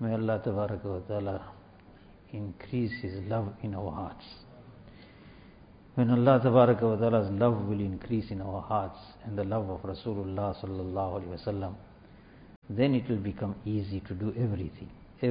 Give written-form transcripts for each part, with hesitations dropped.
May Allah Tabaraka wa Ta'ala increase His love in our hearts. When Allah Tabaraka wa Ta'ala's love will increase in our hearts and the love of Rasulullah Sallallahu Alaihi Wasallam, then it will become easy to do everything.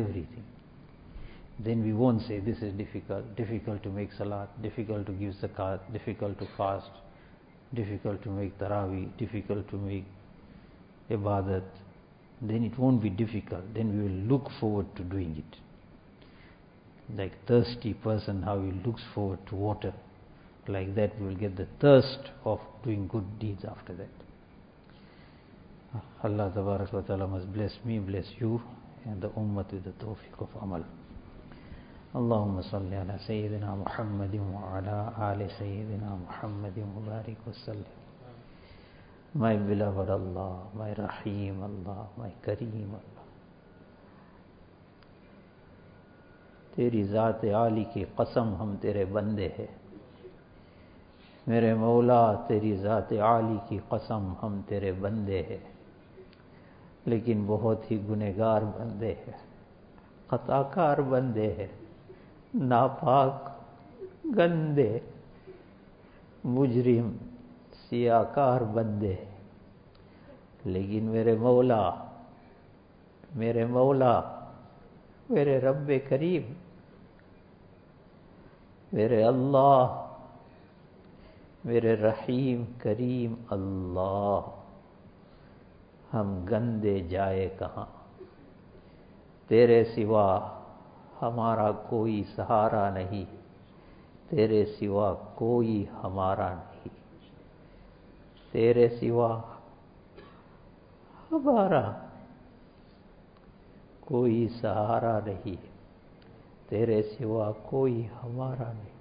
Then we won't say this is difficult to make salat, difficult to give zakat, difficult to fast, difficult to make tarawih, difficult to make ibadat. Then it won't be difficult. Then we will look forward to doing it. Like thirsty person, how he looks forward to water, like that we will get the thirst of doing good deeds after that. Allah Tabaraka wa Ta'ala must bless me, bless you and the ummah with the tawfiq of amal. Allahumma salli ala Sayyidina Muhammadin wa ala ali Sayyidina Muhammadin wa barik wa sallim. My beloved Allah, my Rahim Allah, my Kareem Allah, तेरी ज़ात आली की कसम हम तेरे बंदे हैं. मेरे मौला तेरी ज़ात आली की कसम हम तेरे बंदे हैं, लेकिन बहुत ही गुनहगार बंदे हैं, खताकार बंदे हैं, नापाक गंदे मुजरिम सियाकार बंदे. लेकिन मेरे मौला, मेरे रब्बे करीम, मेरे अल्लाह, मेरे रहीम करीम अल्लाह, हम गंदे जाए कहाँ. तेरे सिवा हमारा कोई सहारा नहीं, तेरे सिवा कोई हमारा नहीं, तेरे सिवा हमारा कोई सहारा नहीं, तेरे सिवा कोई हमारा नहीं.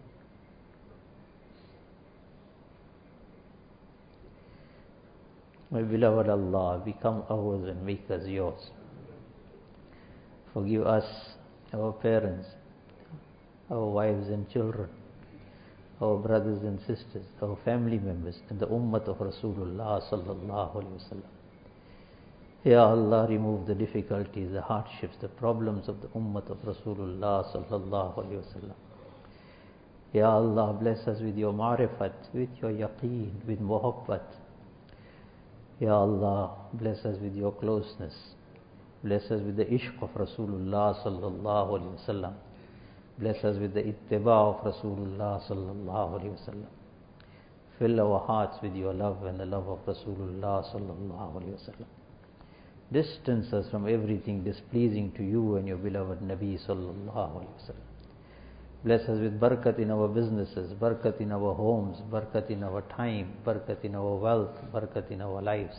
My beloved Allah, become ours and make us yours. Forgive us, our parents, our wives and children, our brothers and sisters, our family members, and the ummah of Rasulullah Sallallahu Alaihi Wasallam. Ya Allah, remove the difficulties, the hardships, the problems of the ummah of Rasulullah Sallallahu Alaihi Wasallam. Ya Allah, bless us with your ma'rifat, with your yaqeen, with muhabbat. Ya Allah, bless us with your closeness. Bless us with the ishq of Rasulullah Sallallahu Alaihi Wasallam. Bless us with the ittiba of Rasulullah Sallallahu Alaihi Wasallam. Fill our hearts with your love and the love of Rasulullah Sallallahu Alaihi Wasallam. Distance us from everything displeasing to you and your beloved Nabi Sallallahu Alaihi Wasallam. Bless us with barakat in our businesses, barakat in our homes, barakat in our time, barakat in our wealth, barakat in our lives.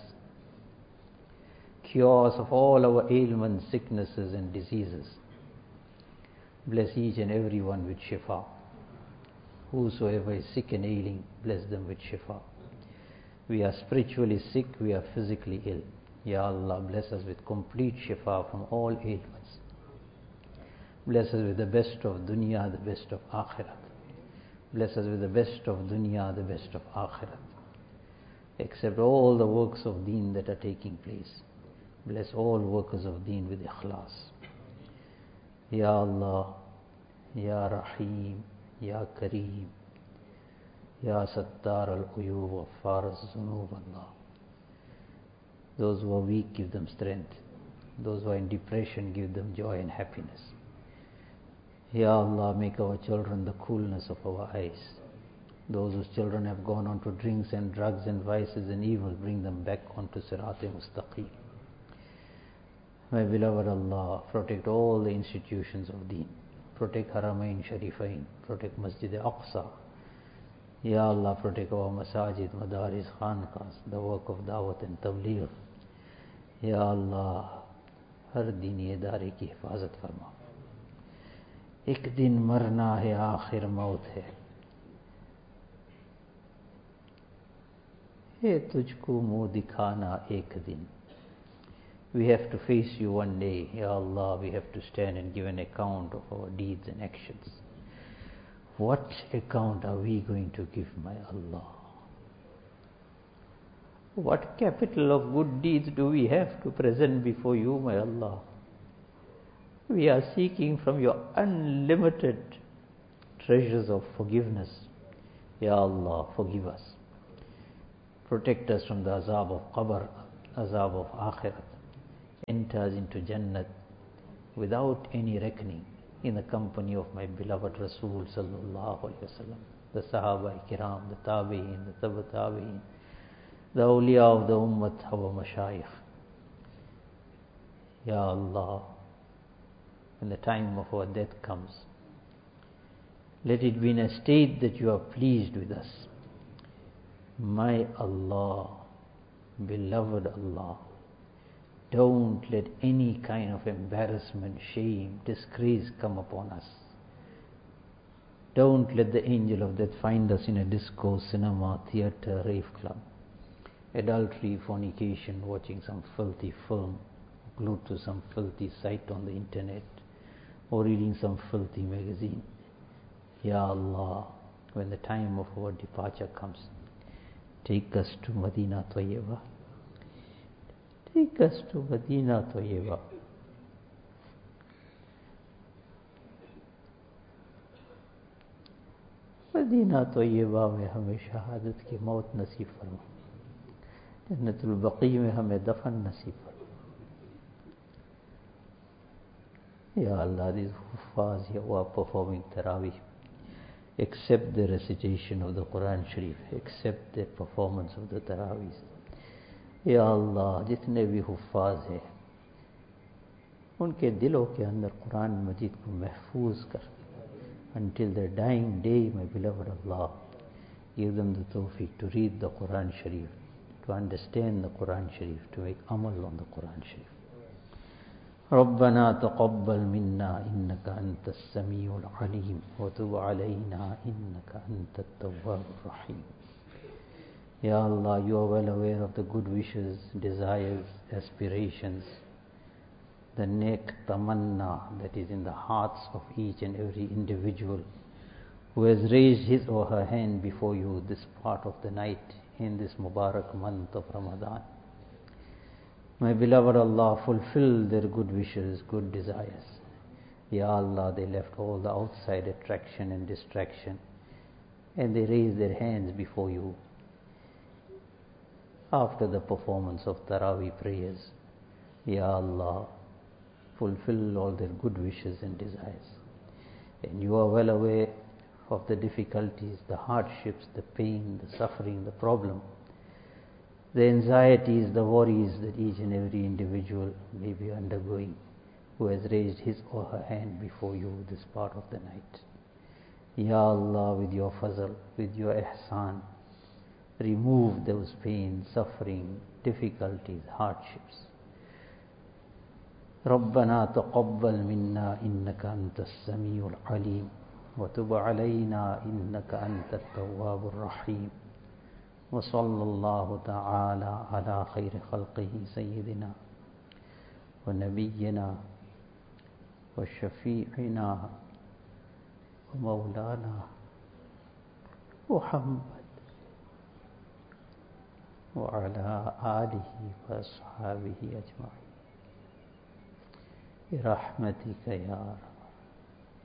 Cure us of all our ailments, sicknesses and diseases. Bless each and every one with shifa. Whosoever is sick and ailing, bless them with shifa. We are spiritually sick, we are physically ill. Ya Allah, bless us with complete shifa from all ailments. Bless us with the best of dunya, the best of akhirat. Bless us with the best of dunya, the best of akhirat. Accept all the works of deen that are taking place. Bless all workers of deen with ikhlas. Ya Allah, Ya Rahim, Ya Kareem, Ya Sattar al-Uyub, Ghaffar al-Zunub, Allah. Those who are weak, give them strength. Those who are in depression, give them joy and happiness. Ya Allah, make our children the coolness of our eyes. Those whose children have gone on to drinks and drugs and vices and evil, bring them back onto Sirat-e-Mustaqim. My beloved Allah, protect all the institutions of deen. Protect Haramain Sharifain, protect Masjid Aqsa. Ya Allah, protect our masajid, madaris, khanqahs, the work of dawat and tabligh. Ya Allah, हर दीनी इदारे की हिफाजत फरमा. एक दिन मरना है, आखिर मौत है. ये तुझको मुंह दिखाना एक दिन. We have to face you one day, Ya Allah. We have to stand and give an account of our deeds and actions. What account are we going to give, my Allah? What capital of good deeds do we have to present before you, my Allah? We are seeking from your unlimited treasures of forgiveness. Ya Allah, forgive us. Protect us from the azab of qabr, azab of akhirat. Enter us into Jannat without any reckoning, in the company of my beloved Rasul sallallahu alaihi wasallam, the Sahaba Kiram, the Tabi'in, the Tabi Tabi'in, the awliya of the Ummat, our Mashayikh. Ya Allah, when the time of our death comes, let it be in a state that you are pleased with us. My Allah, beloved Allah, don't let any kind of embarrassment, shame, disgrace come upon us. Don't let the angel of death find us in a disco, cinema, theatre, rave club, adultery, fornication, watching some filthy film, glued to some filthy site on the internet, or reading some filthy magazine. Ya Allah, when the time of our departure comes, take us to Madinah Tayyibah. Take us to Madinah Tayyibah. Medina तय्यबा में हमें शहादत की मौत नसीब फरमा, जन्नतुल बकी में हमें दफन नसीब फरमा. Ya Allah, these huffaz who are performing Taraweeh, accept the recitation of the Quran Sharif, accept the performance of the Taraweeh. Ya Allah, जितने भी हुफ्फाज हैं, उनके दिलों के अंदर कुरान मजीद को महफूज कर, until their dying day, my beloved Allah, give them the tawfiq to read the Quran Sharif, to understand the Quran Sharif, to make amal on the Quran Sharif. ربنا تقبل منا إنك أنت السميع العليم وتب علينا إنك أنت التواب الرحيم. Ya Allah, you are well aware of the good wishes, desires, aspirations, the nek tamanna that is in the hearts of each and every individual who has raised his or her hand before you this part of the night in this Mubarak month of Ramadan. My beloved Allah, fulfill their good wishes, good desires. Ya Allah, they left all the outside attraction and distraction, and they raised their hands before you after the performance of Taraweeh prayers. Ya Allah, fulfill all their good wishes and desires. And you are well aware of the difficulties, the hardships, the pain, the suffering, the problem, the anxieties, the worries that each and every individual may be undergoing who has raised his or her hand before you this part of the night. Ya Allah, with your fazl, with your ihsan, remove those pains, suffering, difficulties, hardships. ربنا تقبل منا إنك أنت السميع العليم وتب علينا إنك أنت التواب الرحيم وصلى الله تعالى على خير خلقه سيدنا ونبينا وشفيعنا ومولانا محمد وعلى آله وأصحابه أجمعين برحمتك يا رب.